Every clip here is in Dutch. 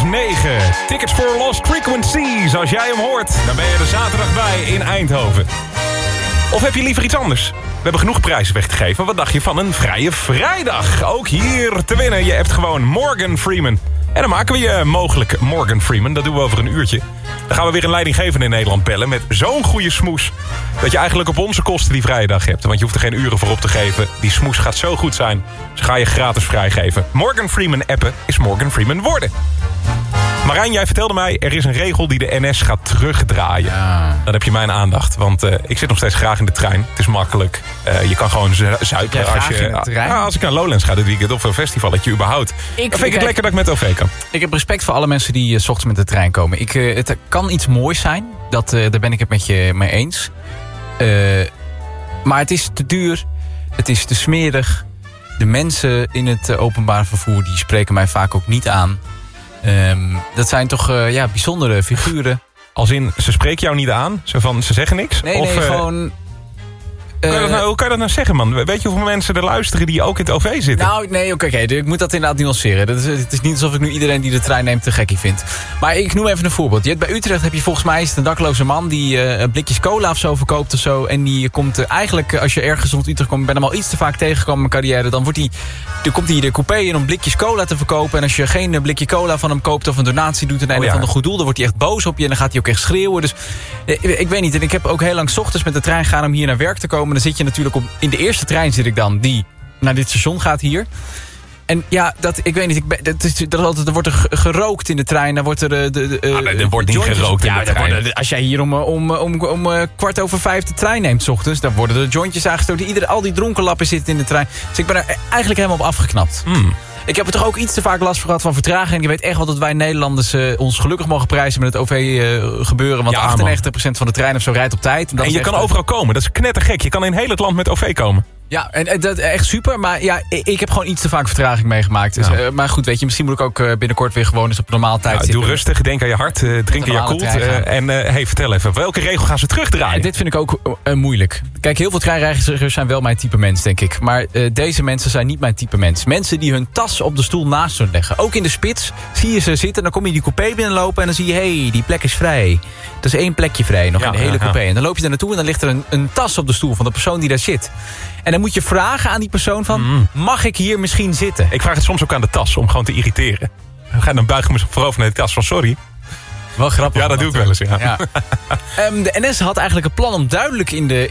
9. Tickets for Lost Frequencies. Als jij hem hoort, dan ben je er zaterdag bij in Eindhoven. Of heb je liever iets anders? We hebben genoeg prijzen weg te geven. Wat dacht je van een vrije vrijdag? Ook hier te winnen. Je appt gewoon Morgan Freeman. En dan maken we je mogelijk Morgan Freeman. Dat doen we over een uurtje. Dan gaan we weer een leidinggevende in Nederland bellen met zo'n goede smoes dat je eigenlijk op onze kosten die vrije dag hebt. Want je hoeft er geen uren voor op te geven. Die smoes gaat zo goed zijn. Dus ga je gratis vrijgeven. Morgan Freeman appen is Morgan Freeman worden. Marijn, jij vertelde mij, er is een regel die de NS gaat terugdraaien. Ja. Dan heb je mijn aandacht. Want ik zit nog steeds graag in de trein. Het is makkelijk. Je kan gewoon zuipen als ik naar Lowlands ga dit weekend of een festivalletje überhaupt. Dan vind ik het lekker dat ik met OV kan. Ik heb respect voor alle mensen die 's ochtends met de trein komen. Het kan iets moois zijn. Daar ben ik het met je mee eens. Maar het is te duur. Het is te smerig. De mensen in het openbaar vervoer die spreken mij vaak ook niet aan. Dat zijn toch bijzondere figuren. Als in, ze spreken jou niet aan? Zo van, ze zeggen niks? Nee, gewoon... Hoe kan je dat nou zeggen, man? Weet je hoeveel mensen er luisteren die ook in het OV zitten? Nou, nee, oké, ik moet dat inderdaad nuanceren. Het is niet alsof ik nu iedereen die de trein neemt te gekkie vind. Maar ik noem even een voorbeeld. Bij Utrecht heb je volgens mij een dakloze man die blikjes cola of zo verkoopt of zo. En die komt eigenlijk, als je ergens rond Utrecht komt, ben hem al iets te vaak tegengekomen in mijn carrière. Dan komt hij de coupé in om blikjes cola te verkopen. En als je geen blikje cola van hem koopt of een donatie doet aan een of ander goed doel, dan wordt hij echt boos op je en dan gaat hij ook echt schreeuwen. Dus ik weet niet. En ik heb ook heel lang 's ochtends met de trein gaan om hier naar werk te komen. Dan zit je natuurlijk in de eerste trein zit ik dan, die naar dit station gaat hier. En ja, ik weet niet, er wordt er gerookt in de trein. Dan wordt er wordt niet gerookt in de trein. Als jij hier om 4:15 de trein neemt 's ochtends, dan worden de jointjes aangestoken. Al die dronkenlappen zitten in de trein. Dus ik ben er eigenlijk helemaal op afgeknapt. Ik heb er toch ook iets te vaak last voor gehad van vertraging. Je weet echt wel dat wij Nederlanders ons gelukkig mogen prijzen met het OV gebeuren. Want 98% van de trein of zo rijdt op tijd. En je kan overal komen. Dat is knettergek. Je kan in heel het land met OV komen. Ja, en dat echt super. Maar ja, ik heb gewoon iets te vaak vertraging meegemaakt. Dus, maar goed, weet je, misschien moet ik ook binnenkort weer gewoon eens op normaal tijd zitten. Doe rustig, denk aan je hart, drink aan Yakult. En vertel even, welke regel gaan ze terugdraaien? Dit vind ik ook moeilijk. Kijk, heel veel treinreizigers zijn wel mijn type mens, denk ik. Maar deze mensen zijn niet mijn type mens. Mensen die hun tas op de stoel naast hun leggen. Ook in de spits zie je ze zitten. Dan kom je die coupé binnenlopen en dan zie je, hey, die plek is vrij. Er is 1 plekje vrij nog in de hele coupé. En dan loop je daar naartoe en dan ligt er een tas op de stoel van de persoon die daar zit. En dan moet je vragen aan die persoon van, mag ik hier misschien zitten? Ik vraag het soms ook aan de tas om gewoon te irriteren. Dan buig ik me voorover naar de tas van sorry. Wel grappig. Ja, dat doe ik wel eens, ja. De NS had eigenlijk een plan om duidelijk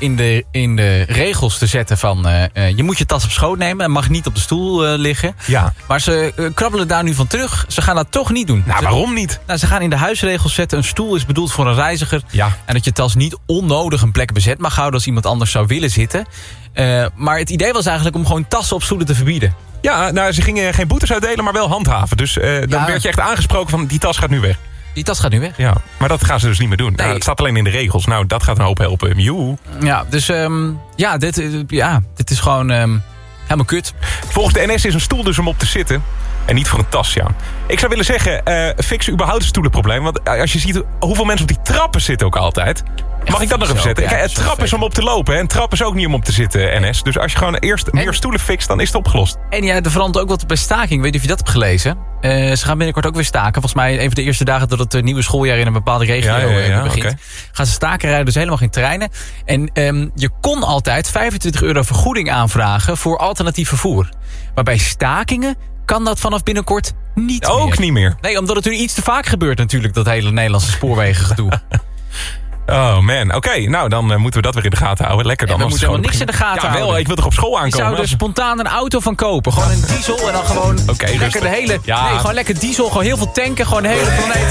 in de regels te zetten van, je moet je tas op schoot nemen en mag niet op de stoel liggen. Ja. Maar ze krabbelen daar nu van terug. Ze gaan dat toch niet doen. Nou, waarom niet? Ze gaan in de huisregels zetten, een stoel is bedoeld voor een reiziger. Ja. En dat je tas niet onnodig een plek bezet mag houden als iemand anders zou willen zitten. Maar het idee was eigenlijk om gewoon tassen op stoelen te verbieden. Ja, nou, ze gingen geen boetes uitdelen, maar wel handhaven. Dus dan werd je echt aangesproken van, die tas gaat nu weg. Die tas gaat nu weg. Ja, maar dat gaan ze dus niet meer doen. Nee. Nou, het staat alleen in de regels. Nou, dat gaat een hoop helpen. Joe. Ja, dus dit is gewoon helemaal kut. Volgens de NS is een stoel dus om op te zitten. En niet voor een tas, ja. Ik zou willen zeggen, fix überhaupt het stoelenprobleem. Want als je ziet hoeveel mensen op die trappen zitten ook altijd. Mag ik dat nog even zetten? Ja, een trap is om op te lopen. En een trap is ook niet om op te zitten, NS. Dus als je gewoon eerst meer stoelen fixt, dan is het opgelost. En ja, er verandert ook wat bij staking. Weet je of je dat hebt gelezen? Ze gaan binnenkort ook weer staken. Volgens mij een van de eerste dagen dat het nieuwe schooljaar in een bepaalde regio begint. Okay. Gaan ze staken, rijden dus helemaal geen treinen. En je kon altijd €25 vergoeding aanvragen voor alternatief vervoer. Maar bij stakingen kan dat vanaf binnenkort niet ook meer. Niet meer? Nee, omdat het nu iets te vaak gebeurt natuurlijk, dat hele Nederlandse spoorwegen gedoe. Oh man, oké. Nou, dan moeten we dat weer in de gaten houden. Lekker dan. We moeten helemaal niks in de gaten houden. Wel, ik wil toch op school aankomen? Je zou er spontaan een auto van kopen. Gewoon een diesel en dan gewoon lekker rustig. de hele... Nee, gewoon lekker diesel, gewoon heel veel tanken. Gewoon de hele planeet.